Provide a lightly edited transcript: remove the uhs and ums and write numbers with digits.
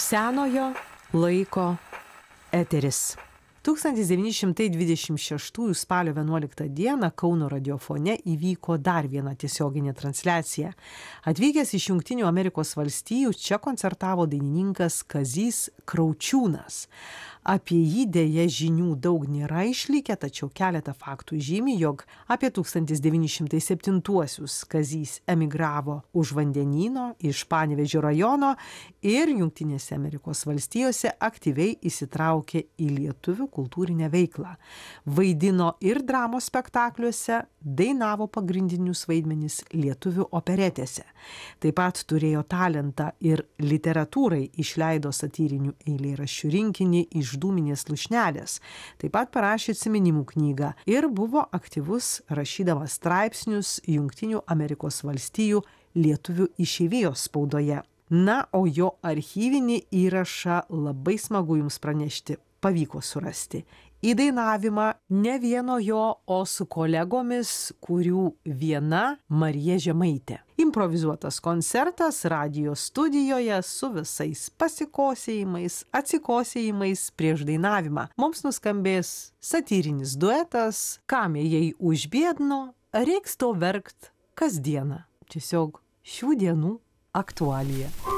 Senojo laiko eteris. 1926 spalio 11 dieną Kauno radiofone įvyko dar viena tiesioginė transliacija. Atvykęs iš Jungtinių Amerikos valstijų čia koncertavo dainininkas Kazys Kraučiūnas. Apie jį dėja žinių daug nėra išlikę, tačiau keletą faktų žymi, jog apie 1907-uosius Kazys emigravo už vandenyno iš Panevėžio rajono ir Jungtinėse Amerikos valstijose aktyviai įsitraukė į lietuvių kultūrinę veiklą. Vaidino ir dramos spektakliuose, dainavo pagrindinius vaidmenis lietuvių operetėse. Taip pat turėjo talentą ir literatūrai, išleido satyrinių eilėraščių rinkinį Iš dūminės lūšnelės. Taip pat parašė atsiminimų knygą ir buvo aktyvus rašydamas straipsnius Jungtinių Amerikos valstijų lietuvių išeivijos spaudoje. Na, o jo archyvinį įrašą labai smagu jums pranešti, pavyko surasti. Į dainavimą ne vieno jo, o su kolegomis, kurių viena Marija Žemaitė. Improvizuotas koncertas radijo studijoje su visais pasikosėjimais, atsikosėjimais prieš dainavimą. Mums nuskambės satyrinis duetas Kam jei užbiedno, reiks to verkt kasdieną. Tiesiog šių dienų aktualija.